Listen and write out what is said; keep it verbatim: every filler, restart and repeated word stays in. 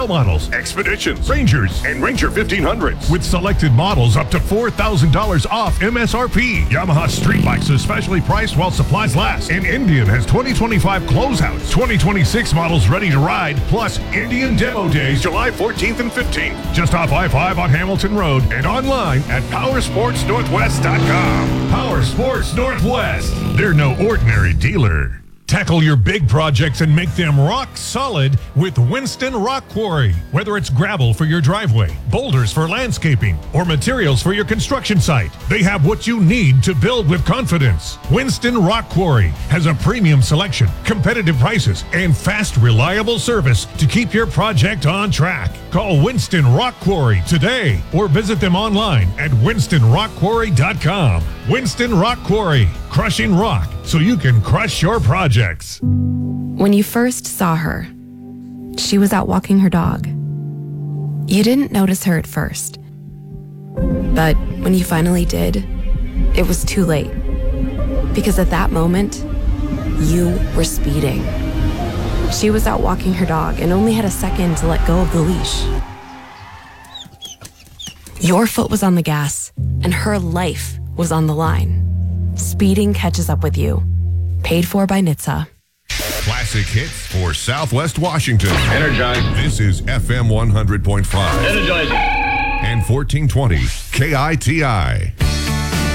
Trail models, Expeditions, Rangers, and Ranger fifteen hundreds. With selected models up to four thousand dollars off M S R P. Yamaha Street Bikes is specially priced while supplies last. And Indian has twenty twenty-five closeouts, twenty twenty-six models ready to ride, plus Indian Demo Days July fourteenth and fifteenth. Just off I five on Hamilton Road and online at power sports northwest dot com. Power Sports Northwest. They're no ordinary dealer. Tackle your big projects and make them rock solid with Winston Rock Quarry. Whether it's gravel for your driveway, boulders for landscaping, or materials for your construction site, they have what you need to build with confidence. Winston Rock Quarry has a premium selection, competitive prices, and fast, reliable service to keep your project on track. Call Winston Rock Quarry today or visit them online at winston rock quarry dot com. Winston Rock Quarry, crushing rock so you can crush your projects. When you first saw her, she was out walking her dog. You didn't notice her at first. But when you finally did, it was too late. Because at that moment, you were speeding. She was out walking her dog and only had a second to let go of the leash. Your foot was on the gas, and her life was on the line. Speeding catches up with you. Paid for by N H T S A. Classic hits for Southwest Washington. Energize. This is F M one hundred point five. Energizing. And fourteen twenty K I T I.